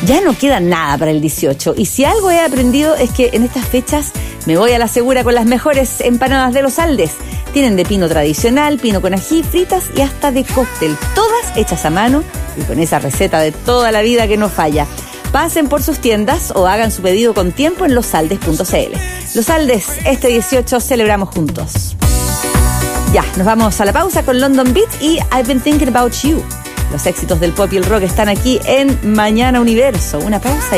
Ya no queda nada para el 18 y si algo he aprendido es que en estas fechas me voy a la segura con las mejores empanadas de Los Aldes. Tienen de pino tradicional, pino con ají, fritas y hasta de cóctel, todas hechas a mano y con esa receta de toda la vida que no falla. Pasen por sus tiendas o hagan su pedido con tiempo en losaldes.cl. Los Aldes, este 18 celebramos juntos. Ya, nos vamos a la pausa con London Beat y I've Been Thinking About You. Los éxitos del pop y el rock están aquí en Mañana Universo. Una pausa y